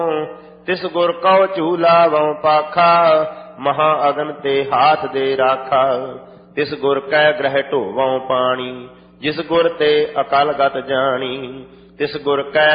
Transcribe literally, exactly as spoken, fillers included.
ਤਿਸ ਗੁਰ ਕਉ ਝੂਲਾ ਵਉ ਪਾਖਾ, ਮਹਾ ਅਗਨ ਤੇ ਹਾਥ ਦੇ ਰਾਖਾ। ਤਿਸ ਗੁਰ ਕੈ ਗ੍ਰਹਿ ਢੋਵਉ ਪਾਣੀ, ਜਿਸ ਗੁਰ ਤੇ ਅਕਲ ਗਤ ਜਾਣੀ। ਤਿਸ ਗੁਰ ਕੈ